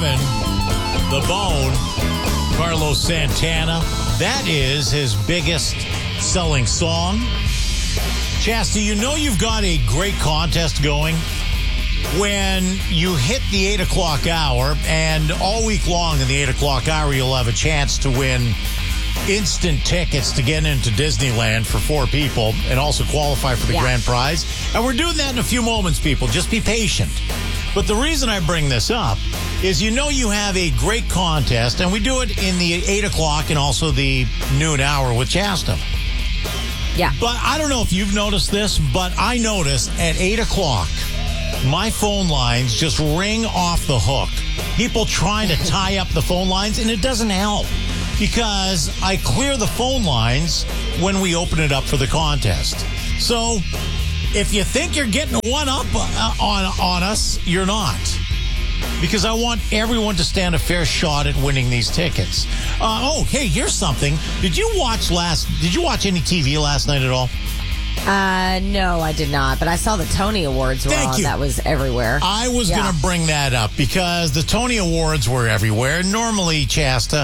11, The Bone, Carlos Santana. That is his biggest selling song. Chasta, you know you've got a great contest going when you hit the 8 o'clock hour, and all week long in the 8 o'clock hour, you'll have a chance to win instant tickets to get into Disneyland for 4 people and also qualify for the grand prize. And we're doing that in a few moments, people. Just be patient. But the reason I bring this up is you know you have a great contest, and we do it in the 8 o'clock and also the noon hour with Chasta. Yeah. But I don't know if you've noticed this, but I noticed at 8 o'clock, my phone lines just ring off the hook. People trying to tie up the phone lines, and it doesn't help because I clear the phone lines when we open it up for the contest. So if you think you're getting one up on us, you're not. Because I want everyone to stand a fair shot at winning these tickets. Hey, here's something. Did you watch any TV last night at all? No, I did not. But I saw the Tony Awards were on. That was everywhere. I was going to bring that up because the Tony Awards were everywhere. Normally, Chasta,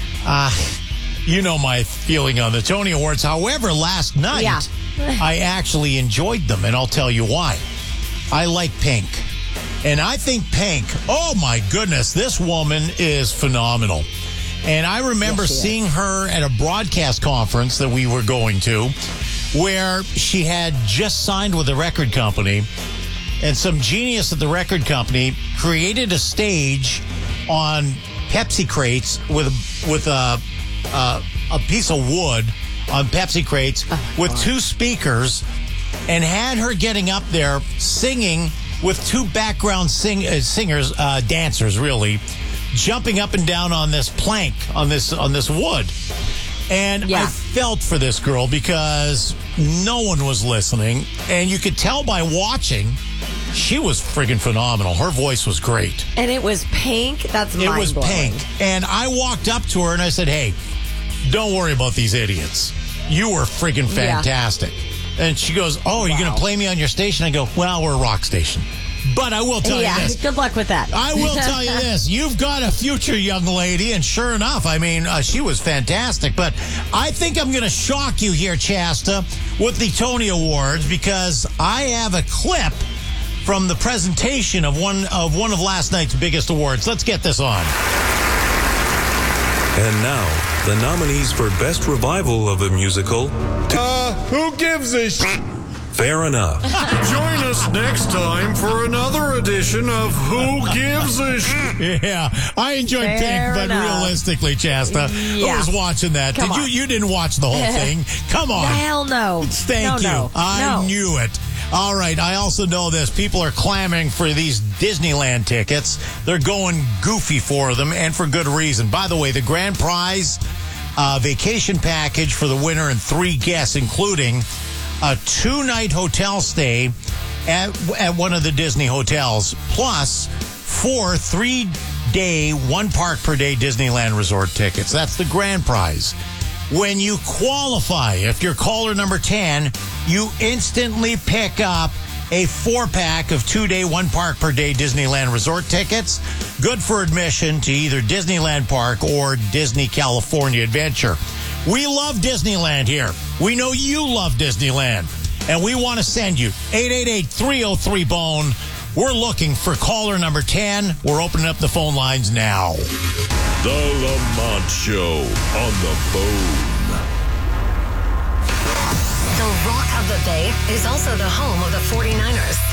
you know my feeling on the Tony Awards. However, last night, I actually enjoyed them, and I'll tell you why. I like Pink. And I think Pink, oh my goodness, this woman is phenomenal. And I remember seeing her at a broadcast conference that we were going to, where she had just signed with a record company, and some genius at the record company created a stage on Pepsi crates with a piece of wood on Pepsi crates with 2 speakers, and had her getting up there singing with 2 background singers, dancers really, jumping up and down on this plank, on this wood. And I felt for this girl because no one was listening. And you could tell by watching, she was friggin' phenomenal. Her voice was great. And it was Pink? That's mind-blowing. It was Pink. And I walked up to her and I said, hey, don't worry about these idiots. You were friggin' fantastic. And she goes, oh, are you going to play me on your station? I go, well, we're a rock station. But I will tell you this. Good luck with that. I will tell you this. You've got a future, young lady. And sure enough, I mean, she was fantastic. But I think I'm going to shock you here, Chasta, with the Tony Awards, because I have a clip from the presentation of one of last night's biggest awards. Let's get this on. And now, the nominees for Best Revival of a Musical. Who gives a shit? Fair enough. Join us next time for another edition of Who Gives a Shit? Yeah, I enjoyed Pink, but realistically, Chasta, who was watching that? You didn't watch the whole thing? Come on. Hell no. Thank you. I knew it. All right, I also know this. People are clamoring for these Disneyland tickets. They're going goofy for them, and for good reason. By the way, the grand prize vacation package for the winner and 3 guests, including a 2-night hotel stay at one of the Disney hotels, plus 4 3-day, 1 park per day Disneyland resort tickets. That's the grand prize. When you qualify, if you're caller number 10, you instantly pick up a 4-pack of 2-day, 1 park per day Disneyland resort tickets, good for admission to either Disneyland Park or Disney California Adventure. We love Disneyland here. We know you love Disneyland. And we want to send you 888-303-BONE. We're looking for caller number 10. We're opening up the phone lines now. The Lamont Show on the phone. The Rock of the Bay is also the home of the 49ers.